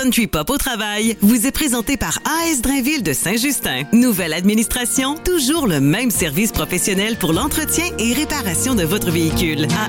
Country Pop au travail vous est présenté par AS Drainville de Saint-Justin. Nouvelle administration, toujours le même service professionnel pour l'entretien et réparation de votre véhicule.